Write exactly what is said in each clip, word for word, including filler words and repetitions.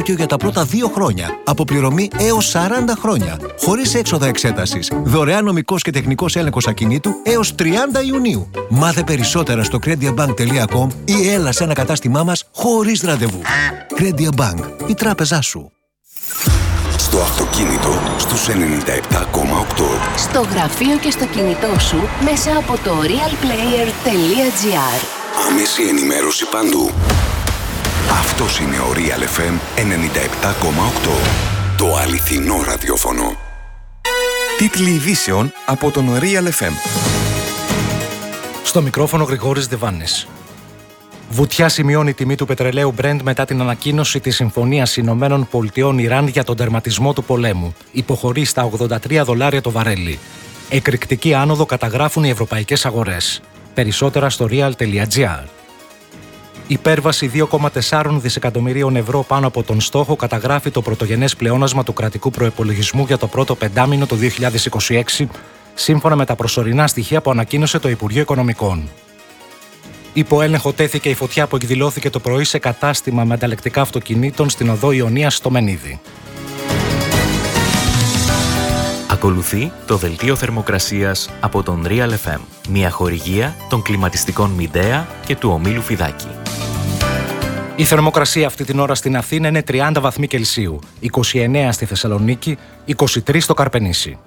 επιτόκιο για τα πρώτα δύο χρόνια. Αποπληρωμή έως σαράντα χρόνια. Χωρίς έξοδα εξέτασης. Δωρεάν νομικός και τεχνικός έλεγχος ακινήτου έως τριάντα Ιουνίου. Μάθε περισσότερα στο crediabank τελεία com ή έλα σε ένα κατάστημά μας χωρίς ραντεβού. Crediabank, η τράπεζά σου. Στο αυτοκίνητο στους ενενήντα επτά κόμμα οκτώ. Στο γραφείο και στο κινητό σου μέσα από το realplayer τελεία gr. Άμεση ενημέρωση παντού. Αυτός είναι ο Real εφ εμ ενενήντα επτά κόμμα οκτώ. Το αληθινό ραδιόφωνο. Τίτλοι ειδήσεων από τον Real εφ εμ. Στο μικρόφωνο Γρηγόρης Δεβάνης. Βουτιά σημειώνει η τιμή του πετρελαίου Brent μετά την ανακοίνωση της Συμφωνίας Ηνωμένων Πολιτειών Ιράν για τον τερματισμό του πολέμου. Υποχωρεί στα ογδόντα τρία δολάρια το βαρέλι. Εκρηκτική άνοδο καταγράφουν οι ευρωπαϊκές αγορές. Περισσότερα στο real τελεία gr. Υπέρβαση δύο κόμμα τέσσερα δισεκατομμυρίων ευρώ πάνω από τον στόχο καταγράφει το πρωτογενές πλεόνασμα του κρατικού προϋπολογισμού για το πρώτο πεντάμηνο του δύο χιλιάδες είκοσι έξι, σύμφωνα με τα προσωρινά στοιχεία που ανακοίνωσε το Υπουργείο Οικονομικών. Υπό έλεγχο τέθηκε η φωτιά που εκδηλώθηκε το πρωί σε κατάστημα με ανταλλεκτικά αυτοκινήτων στην οδό Ιωνίας στο Μενίδη. Ακολουθεί το δελτίο θερμοκρασίας από τον Real εφ εμ, μια χορηγία των κλιματιστικών Μιντέα και του ομίλου Φιδάκη. Η θερμοκρασία αυτή την ώρα στην Αθήνα είναι τριάντα βαθμοί Κελσίου, είκοσι εννέα στη Θεσσαλονίκη, είκοσι τρία στο Καρπενήσι.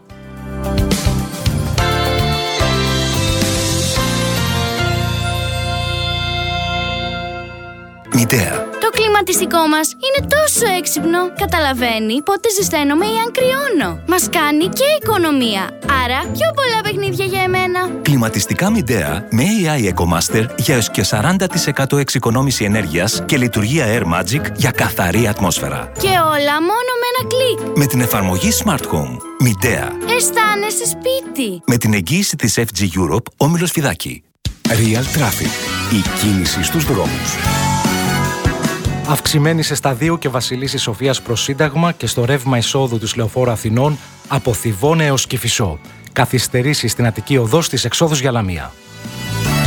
Μητέα. Το κλιματιστικό μας είναι τόσο έξυπνο. Καταλαβαίνει πότε ζεσταίνομαι ή αν κρυώνω. Μας κάνει και οικονομία. Άρα πιο πολλά παιχνίδια για εμένα. Κλιματιστικά Μιντέα με έι άι EcoMaster για έως και σαράντα τοις εκατό εξοικονόμηση ενέργειας και λειτουργία Air Magic για καθαρή ατμόσφαιρα. Και όλα μόνο με ένα κλικ. Με την εφαρμογή Smart Home. Μιντέα. Αισθάνεσαι σπίτι. Με την εγγύηση της εφ τζι Europe, όμιλος Φιδάκη. Real Traffic. Η κίνηση στους δρόμους. Αυξημένη σε Σταδίου και Βασιλίσσης Σοφίας προς Σύνταγμα και στο ρεύμα εισόδου της Λεωφόρου Αθηνών από Θηβών έως Κηφισό. Καθυστερήσεις στην Αττική Οδό στις εξόδους για Λαμία.